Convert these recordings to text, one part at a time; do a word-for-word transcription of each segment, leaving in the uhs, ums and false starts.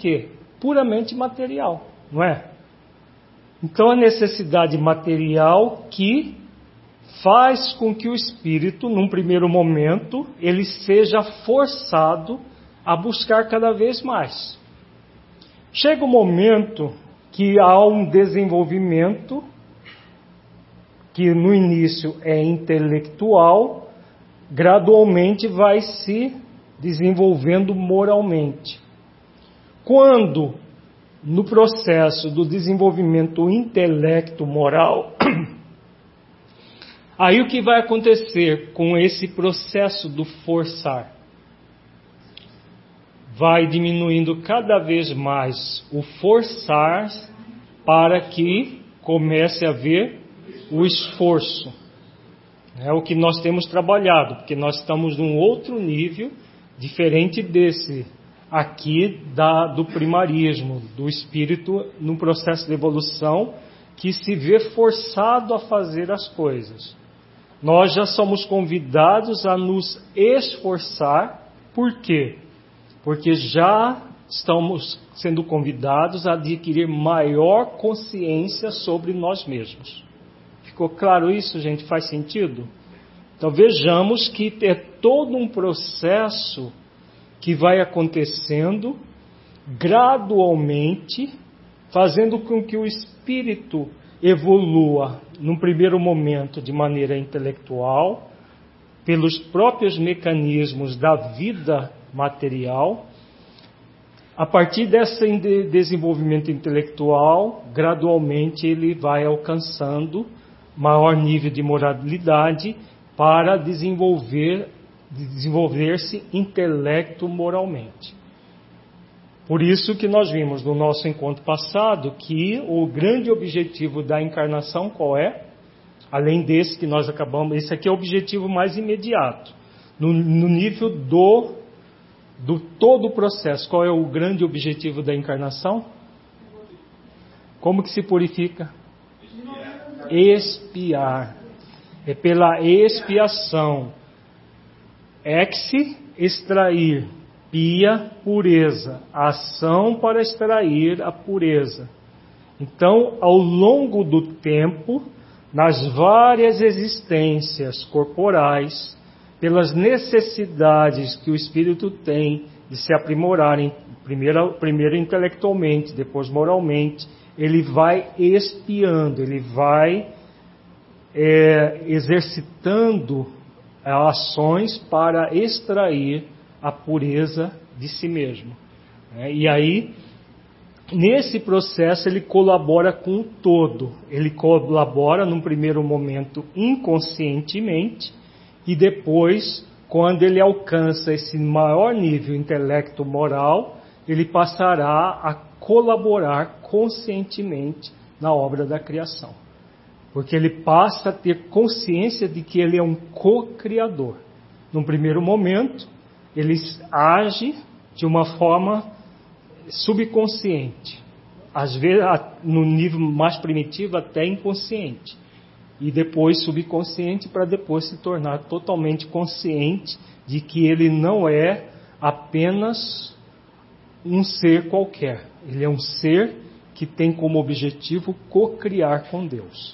quê? Puramente material, não é? Então a necessidade material que faz com que o espírito, num primeiro momento, ele seja forçado a buscar cada vez mais. Chega um momento que há um desenvolvimento que no início é intelectual, gradualmente vai se desenvolvendo moralmente. Quando, no processo do desenvolvimento intelecto moral, aí o que vai acontecer com esse processo do forçar? Vai diminuindo cada vez mais o forçar para que comece a haver o esforço. É o que nós temos trabalhado, porque nós estamos num outro nível, diferente desse aqui da, do primarismo, do espírito num processo de evolução que se vê forçado a fazer as coisas. Nós já somos convidados a nos esforçar. Por quê? Porque já estamos sendo convidados a adquirir maior consciência sobre nós mesmos. Ficou claro isso, gente? Faz sentido? Então vejamos que é todo um processo que vai acontecendo gradualmente, fazendo com que o espírito evolua, num primeiro momento, de maneira intelectual, pelos próprios mecanismos da vida material. A partir desse desenvolvimento intelectual, gradualmente ele vai alcançando maior nível de moralidade para desenvolver, desenvolver-se intelecto moralmente. Por isso que nós vimos no nosso encontro passado que o grande objetivo da encarnação qual é? Além desse que nós acabamos, esse aqui é o objetivo mais imediato. No, no nível do, do todo o processo, qual é o grande objetivo da encarnação? Como que se purifica? Expiar. É pela expiação. Ex, extrair. Pia, pureza. Ação para extrair a pureza. Então, ao longo do tempo, nas várias existências corporais, pelas necessidades que o espírito tem de se aprimorarem, primeiro, primeiro intelectualmente, depois moralmente, ele vai expiando, ele vai é, exercitando ações para extrair a pureza de si mesmo. E aí, nesse processo, ele colabora com o todo. Ele colabora, num primeiro momento, inconscientemente, e depois, quando ele alcança esse maior nível intelecto-moral, ele passará a colaborar conscientemente na obra da criação. Porque ele passa a ter consciência de que ele é um co-criador. Num primeiro momento, ele age de uma forma subconsciente, às vezes no nível mais primitivo até inconsciente, e depois subconsciente para depois se tornar totalmente consciente de que ele não é apenas um ser qualquer, ele é um ser que tem como objetivo co-criar com Deus.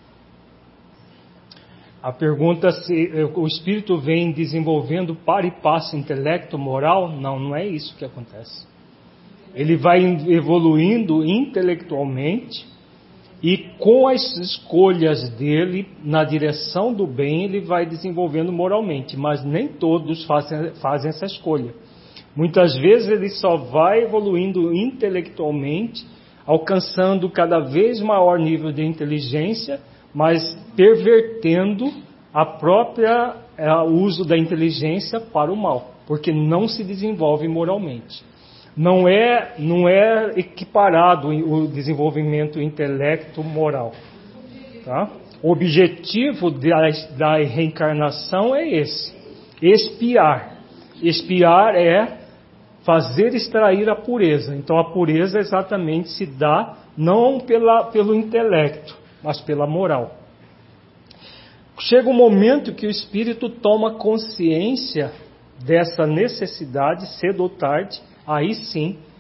A pergunta se o espírito vem desenvolvendo para e passo intelecto moral? Não, não é isso que acontece. Ele vai evoluindo intelectualmente e com as escolhas dele na direção do bem ele vai desenvolvendo moralmente, mas nem todos fazem, fazem essa escolha. Muitas vezes ele só vai evoluindo intelectualmente, alcançando cada vez maior nível de inteligência, mas pervertendo a própria a, o uso da inteligência para o mal, porque não se desenvolve moralmente. Não é, não é equiparado o desenvolvimento intelecto-moral. Tá? O objetivo da, da reencarnação é esse: expiar. Expiar é fazer extrair a pureza. Então a pureza exatamente se dá não pela, pelo intelecto, mas pela moral. Chega um momento que o espírito toma consciência dessa necessidade, cedo ou tarde, aí sim